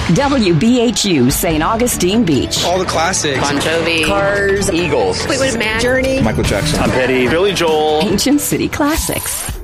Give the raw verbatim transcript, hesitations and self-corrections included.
W B H U Saint Augustine Beach. All the classics. Bon Jovi. Cars. Eagles. Fleetwood Mac. Journey. Michael Jackson. Tom Petty. Billy Joel. Ancient City Classics.